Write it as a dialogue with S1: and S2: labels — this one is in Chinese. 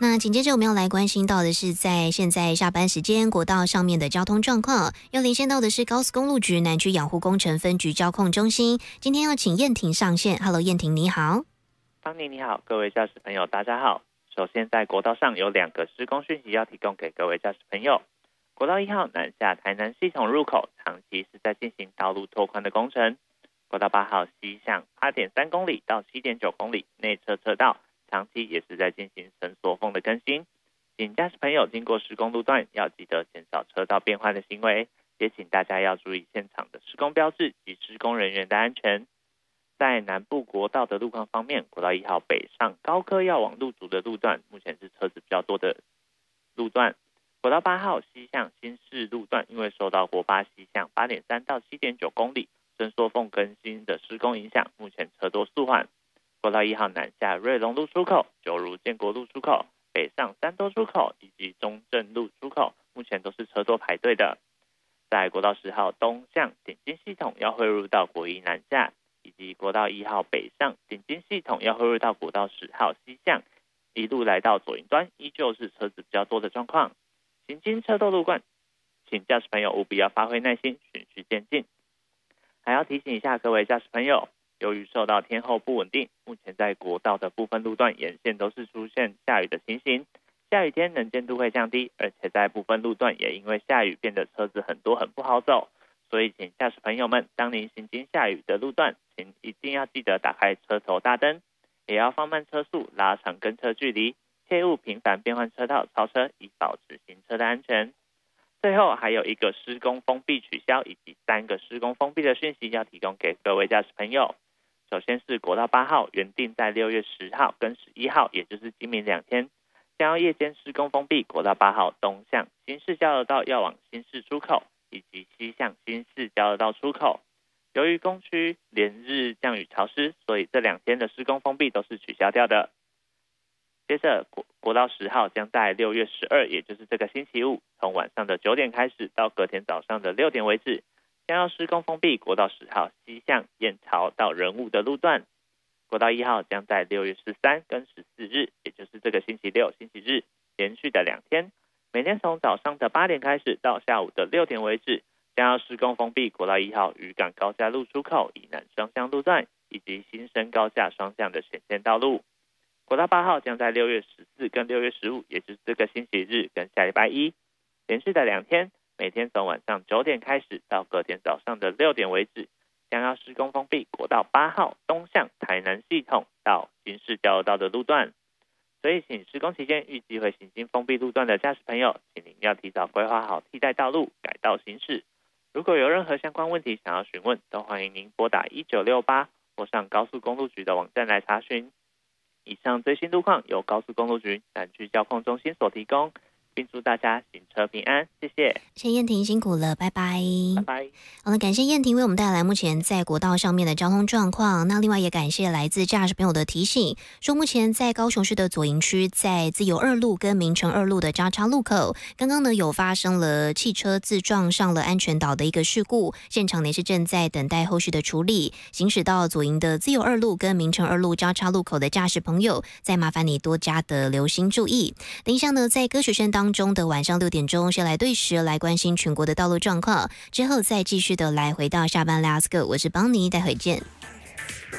S1: 那紧接着我们要来关心到的是，在现在下班时间国道上面的交通状况，要连线到的是高速公路局南区养护工程分局交控中心。今天要请燕婷上线。Hello， 燕婷你好。
S2: 邦尼你好，各位驾驶朋友大家好。首先在国道上有2个施工讯息要提供给各位驾驶朋友。国道1号南下台南系统入口长期是在进行道路拓宽的工程。国道8号西向 8.3 公里到 7.9 公里内侧车道长期也是在进行伸缩缝的更新，请驾驶朋友经过施工路段要记得减少车道变换的行为，也请大家要注意现场的施工标志及施工人员的安全。在南部国道的路况方面，国道1号北上高科要往路竹的路段目前是车子比较多的路段。国道8号西向新市路段因为受到国8西向 8.3 到 7.9 公里伸缩缝更新的施工影响，目前车多速缓。国道1号南下瑞隆路出口、九如建国路出口、北上三多出口以及中正路出口目前都是车多排队的。在国道10号东向顶金系统要汇入到国1南下，以及国道1号北上顶金系统要汇入到国道10号西向，一路来到左营端依旧是车子比较多的状况。行经车道路段，请驾驶朋友务必要发挥耐心，循序渐进。还要提醒一下各位驾驶朋友，由于受到天候不稳定，目前在国道的部分路段沿线都是出现下雨的情形，下雨天能见度会降低，而且在部分路段也因为下雨变得车子很多很不好走，所以请驾驶朋友们，当您行经下雨的路段，请一定要记得打开车头大灯，也要放慢车速，拉长跟车距离，切勿频繁变换车道超车，以保持行车的安全。最后还有1个施工封闭取消以及3个施工封闭的讯息要提供给各位驾驶朋友。首先是国道8号原定在6月10号跟11号，也就是今明2天，将要夜间施工封闭国道8号东向新市交流道要往新市出口以及西向新市交流道出口。由于工区连日降雨潮湿，所以这2天的施工封闭都是取消掉的。接着国道10号将在6月12，也就是这个星期五，从晚上的9点开始到隔天早上的6点为止，将要施工封闭国道10号西向燕巢到仁武的路段。国道1号将在6月13跟14日，也就是这个星期六、星期日连续的2天，每天从早上的8点开始到下午的6点为止，将要施工封闭国道1号渔港高架路出口以南双向路段以及新生高架双向的选线道路。国道8号将在6月14跟6月15，也就是这个星期日跟下礼拜一，连续的2天，每天从晚上9点开始到隔天早上的6点为止，将要施工封闭国道8号东向台南系统到新市交流道的路段。所以请施工期间预计会行经封闭路段的驾驶朋友，请您要提早规划好替代道路，改道行驶。如果有任何相关问题想要询问，都欢迎您拨打1968或上高速公路局的网站来查询。以上最新路况由高速公路局南区交控中心所提供，并祝大家行车平安，谢谢。
S1: 谢谢燕婷辛苦了，拜拜。
S2: 拜拜。
S1: 好了，感谢燕婷为我们带来目前在国道上面的交通状况。那另外也感谢来自驾驶朋友的提醒，说目前在高雄市的左营区，在自由2路跟明诚2路的交叉路口，刚刚呢有发生了汽车自撞上了安全岛的一个事故，现场呢是正在等待后续的处理。行驶到左营的自由2路跟明诚2路交叉路口的驾驶朋友，再麻烦你多加的留心注意。等一下呢，在歌曲声当中的晚上6点钟，是来对时来关心全国的道路状况，之后再继续的来回到下班 Let's Go， 我是邦尼，待会见。